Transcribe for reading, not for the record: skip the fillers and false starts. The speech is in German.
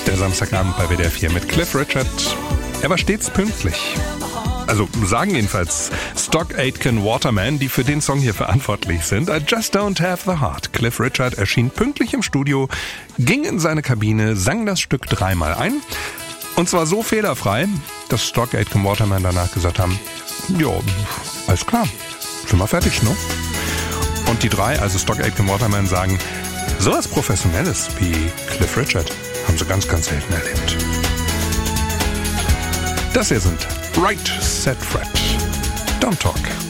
Der Samstagabend bei WDR 4 mit Cliff Richard. Er war stets pünktlich. Also sagen jedenfalls Stock Aitken Waterman, die für den Song hier verantwortlich sind. I just don't have the heart. Cliff Richard erschien pünktlich im Studio, ging in seine Kabine, sang das Stück 3-mal ein. Und zwar so fehlerfrei, dass Stock Aitken Waterman danach gesagt haben, jo, alles klar, sind wir fertig, ne? Und die drei, also Stock Aitken Waterman, sagen, sowas Professionelles wie Cliff Richard haben sie ganz, ganz selten erlebt. Das hier sind Right Said Fred. Don't Talk.